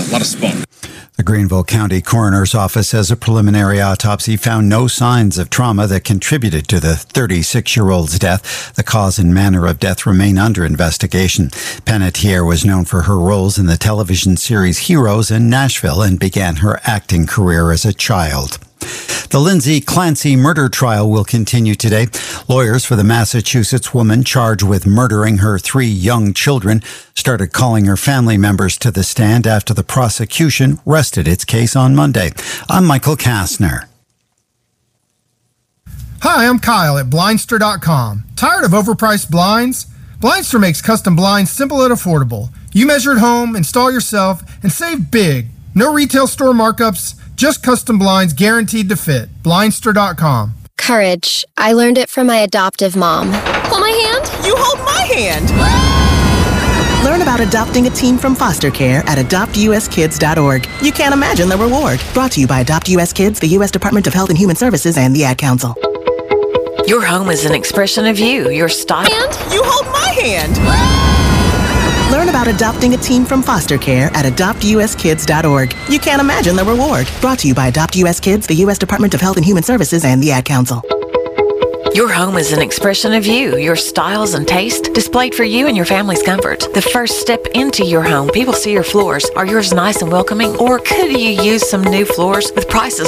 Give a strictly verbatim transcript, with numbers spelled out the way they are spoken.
a lot of smoke. The Greenville County Coroner's Office says a preliminary autopsy found no signs of trauma that contributed to the thirty-six-year-old's death. The cause and manner of death remain under investigation. Panettiere was known for her roles in the television series Heroes in Nashville and began her acting career as a child. The Lindsay Clancy murder trial will continue today. Lawyers for the Massachusetts woman charged with murdering her three young children started calling her family members to the stand after the prosecution rested its case on Monday. I'm Michael Kastner. Hi, I'm Kyle at Blindster dot com. Tired of overpriced blinds? Blindster makes custom blinds simple and affordable. You measure at home, install yourself, and save big. No retail store markups, just custom blinds guaranteed to fit. Blindster dot com. Courage. I learned it from my adoptive mom. Hold my hand. You hold my hand. Learn about adopting a teen from foster care at adopt u s kids dot org. You can't imagine the reward. Brought to you by Adopt U S Kids, the U S Department of Health and Human Services, and the Ad Council. Your home is an expression of you, your style. And you hold my hand. Learn about adopting a teen from foster care at adopt u s kids dot org. You can't imagine the reward. Brought to you by Adopt U S Kids, the U S Department of Health and Human Services, and the Ad Council. Your home is an expression of you, your styles and taste, displayed for you and your family's comfort. The first step into your home, people see your floors. Are yours nice and welcoming? Or could you use some new floors with prices